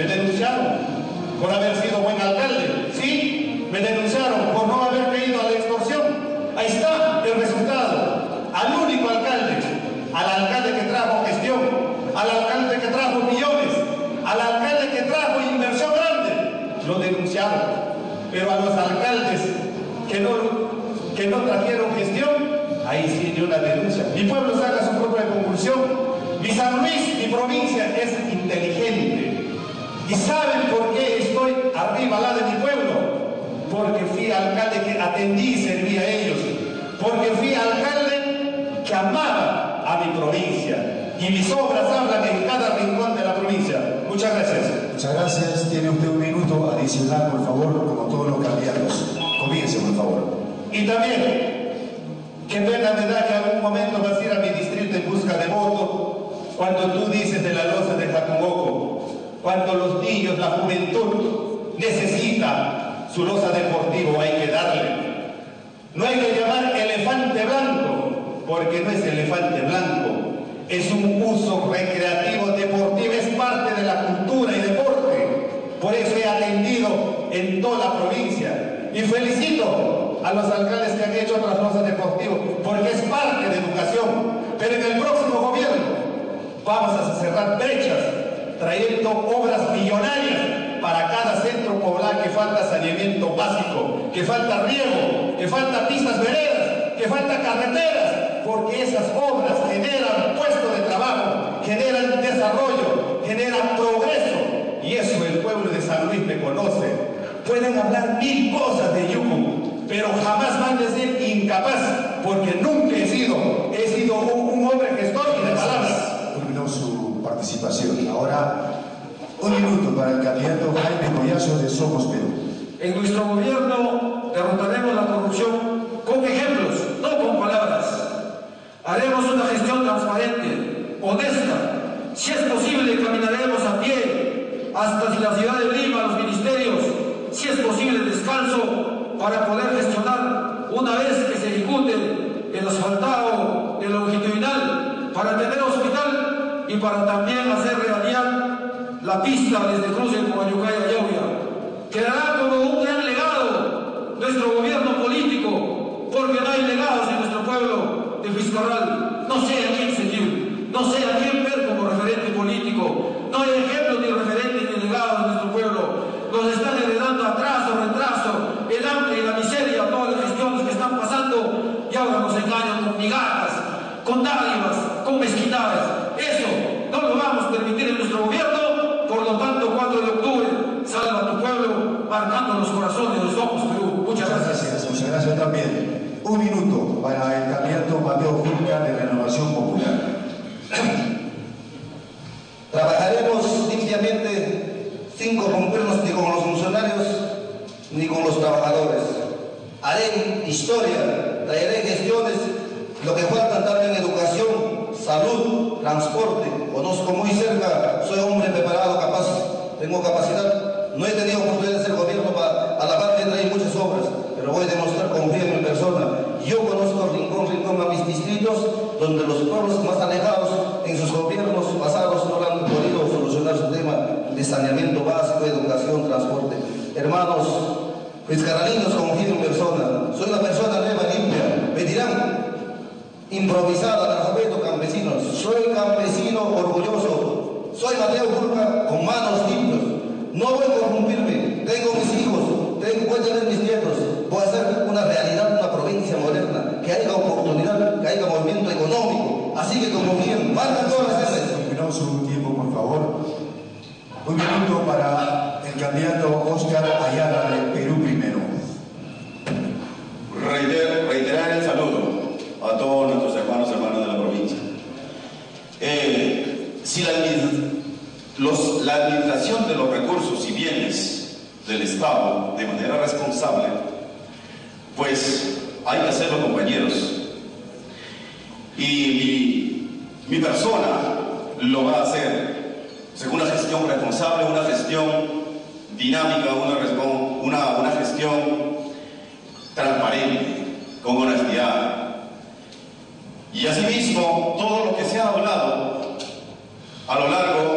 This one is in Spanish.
Me denunciaron por haber sido buen alcalde. Sí, me denunciaron por no haber caído a la extorsión. Ahí está el resultado. Al único alcalde, al alcalde que trajo gestión, al alcalde que trajo millones, al alcalde que trajo inversión grande, lo denunciaron. Pero a los alcaldes que no trajeron gestión, ahí sí dio una denuncia. Mi pueblo saca su propia conclusión. Mi San Luis, mi provincia, es inteligente. ¿Y saben por qué estoy arriba la de mi pueblo? Porque fui alcalde que atendí y serví a ellos. Porque fui alcalde que amaba a mi provincia. Y mis obras hablan en cada rincón de la provincia. Muchas gracias. Muchas gracias. Tiene usted un minuto adicional, por favor, como todos los candidatos. Comience, por favor. Y también, qué pena me da que algún momento vas a ir a mi distrito en busca de voto, cuando tú dices de la loza de Jacuboco, cuando los niños, la juventud, necesita su loza deportivo, hay que darle. No hay que llamar elefante blanco, porque no es elefante blanco, es un uso recreativo, deportivo, es parte de la cultura y deporte. Por eso he atendido en toda la provincia. Y felicito a los alcaldes que han hecho otras losas deportivas, porque es parte de educación. Pero en el próximo gobierno vamos a cerrar brechas, trayendo obras millonarias para cada centro poblado que falta saneamiento básico, que falta riego, que falta pistas veredas, que falta carreteras, porque esas obras generan puestos de trabajo, generan desarrollo, generan progreso. Y eso el pueblo de San Luis me conoce. Pueden hablar mil cosas de Yucu, pero jamás van a ser incapaz, porque nunca he sido un hombre gestor y de palabras. Terminó su participación. Ahora, un minuto para el candidato Jaime Collazo de Somos Perú. En nuestro gobierno derrotaremos la corrupción con ejemplos, no con palabras. Haremos una gestión transparente, honesta. Si es posible, caminaremos a pie hasta la ciudad de Lima, los ministerios. Si es posible, descanso para poder gestionar una vez que se ejecute el asfaltado, el longitudinal, para tener hospital y para también hacer realidad la pista desde Cruce con Ayucay a Llauya. Quedará como un gran legado nuestro gobierno político, porque no hay legados en nuestro pueblo de Fiscorral. No sé a quién seguir, no sé a quién ver como referente político. No hay ejemplos ni referentes ni legados en nuestro pueblo. Nos están heredando atraso, retraso, el hambre y la miseria, todas las gestiones que están pasando, y ahora nos engañan con migajas, con dádivas, con mezquindades. Eso no lo vamos a permitir en nuestro gobierno. Por lo tanto, 4 de octubre, salva a tu pueblo, marcando los corazones de los ojos Perú. Muchas gracias. Muchas gracias también. Un minuto para el candidato Mateo Fulca de Renovación Popular. Trabajaremos limpiamente, sin corrompernos ni con los funcionarios ni con los trabajadores. Haré historia, traeré gestiones, lo que falta también educación, salud, transporte. Conozco muy cerca, soy hombre preparado, capaz, tengo capacidad. No he tenido oportunidad de ser gobierno a la par que traer muchas obras, pero voy a demostrar confianza en mi persona. Yo conozco rincón a mis distritos, donde los pueblos más alejados en sus gobiernos pasados no han podido solucionar su tema de saneamiento básico, educación, transporte. Hermanos, fiscalinos, confío en persona. Soy una persona nueva, limpia. Me dirán, improvisada, analfabeto, campesinos. Soy campesino orgulloso. Soy Mateo Fulca con manos limpias. No voy a corrompirme. Tengo mis hijos, voy a tener mis nietos. Voy a hacer una realidad, una provincia moderna, que haya oportunidad, que haya movimiento económico. Así que confíen, marcan todas las veces. Terminó su tiempo, por favor. Un minuto para el candidato Oscar Ayala de Perú Primero. Reiterar el saludo a todos nuestros hermanos de la provincia. Si la administración de los recursos y bienes del Estado de manera responsable, pues hay que hacerlo, compañeros. Y mi persona lo va a hacer según una gestión responsable, una gestión dinámica, una gestión transparente, con honestidad. Y asimismo, todo lo que se ha hablado a lo largo